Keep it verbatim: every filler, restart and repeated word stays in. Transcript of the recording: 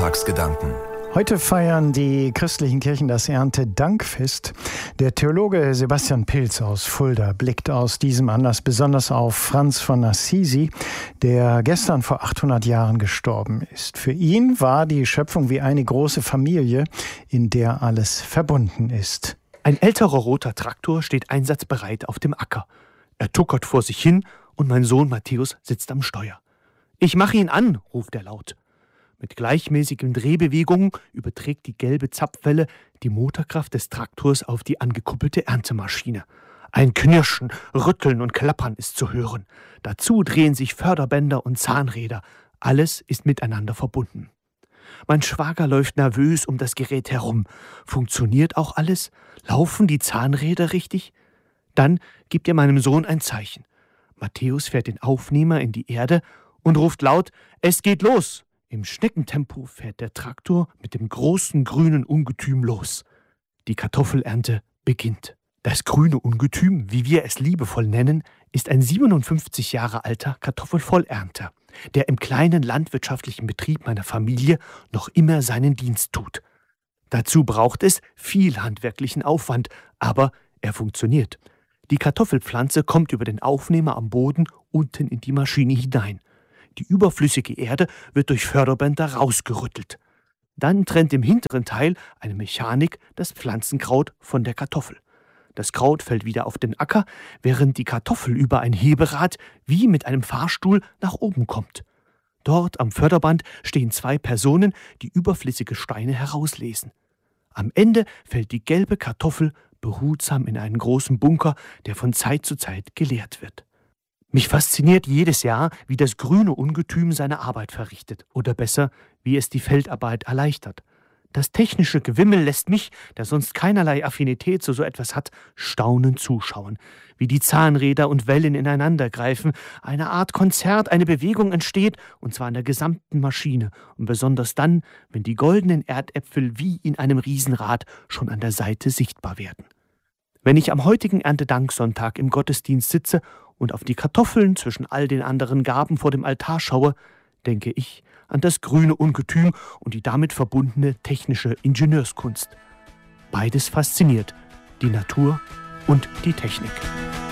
Sonntagsgedanken. Heute feiern die christlichen Kirchen das Erntedankfest. Der Theologe Sebastian Pilz aus Fulda blickt aus diesem Anlass besonders auf Franz von Assisi, der gestern vor achthundert Jahren gestorben ist. Für ihn war die Schöpfung wie eine große Familie, in der alles verbunden ist. Ein älterer roter Traktor steht einsatzbereit auf dem Acker. Er tuckert vor sich hin und mein Sohn Matthäus sitzt am Steuer. »Ich mache ihn an«, ruft er laut. Mit gleichmäßigen Drehbewegungen überträgt die gelbe Zapfwelle die Motorkraft des Traktors auf die angekuppelte Erntemaschine. Ein Knirschen, Rütteln und Klappern ist zu hören. Dazu drehen sich Förderbänder und Zahnräder. Alles ist miteinander verbunden. Mein Schwager läuft nervös um das Gerät herum. Funktioniert auch alles? Laufen die Zahnräder richtig? Dann gibt er meinem Sohn ein Zeichen. Matthäus fährt den Aufnehmer in die Erde und ruft laut: »Es geht los!« Im Schneckentempo fährt der Traktor mit dem großen grünen Ungetüm los. Die Kartoffelernte beginnt. Das grüne Ungetüm, wie wir es liebevoll nennen, ist ein siebenundfünfzig Jahre alter Kartoffelvollernter, der im kleinen landwirtschaftlichen Betrieb meiner Familie noch immer seinen Dienst tut. Dazu braucht es viel handwerklichen Aufwand, aber er funktioniert. Die Kartoffelpflanze kommt über den Aufnehmer am Boden unten in die Maschine hinein. Die überflüssige Erde wird durch Förderbänder rausgerüttelt. Dann trennt im hinteren Teil eine Mechanik das Pflanzenkraut von der Kartoffel. Das Kraut fällt wieder auf den Acker, während die Kartoffel über ein Heberad wie mit einem Fahrstuhl nach oben kommt. Dort am Förderband stehen zwei Personen, die überflüssige Steine herauslesen. Am Ende fällt die gelbe Kartoffel behutsam in einen großen Bunker, der von Zeit zu Zeit geleert wird. Mich fasziniert jedes Jahr, wie das grüne Ungetüm seine Arbeit verrichtet. Oder besser, wie es die Feldarbeit erleichtert. Das technische Gewimmel lässt mich, der sonst keinerlei Affinität zu so etwas hat, staunend zuschauen. Wie die Zahnräder und Wellen ineinander greifen, eine Art Konzert, eine Bewegung entsteht, und zwar in der gesamten Maschine. Und besonders dann, wenn die goldenen Erdäpfel wie in einem Riesenrad schon an der Seite sichtbar werden. Wenn ich am heutigen Erntedanksonntag im Gottesdienst sitze und auf die Kartoffeln zwischen all den anderen Gaben vor dem Altar schaue, denke ich an das grüne Ungetüm und die damit verbundene technische Ingenieurskunst. Beides fasziniert, die Natur und die Technik.